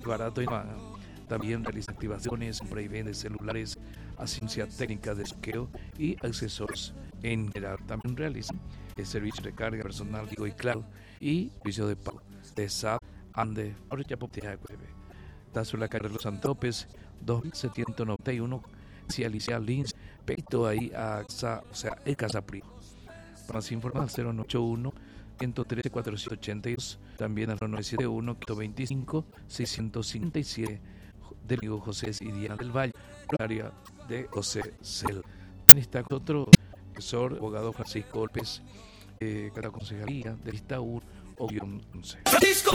barato y más. También realiza activaciones, compra y vende celulares, asistencia técnica de saqueo y accesorios en general. También realiza el servicio de recarga personal, Tigo y Claro, y servicio de pago de SAP, Ande, ahora ya Poptea Cueve. Está sobre la calle de los Santopes, 2791, si Alicia Lins, peito ahí a el Casa Primo. Para más información, 081 113 482, también al 971 125 657 del amigo José y Diana del Valle, área de José Cel. También está otro profesor, abogado Francisco López, la concejalía de lista 1 o 11.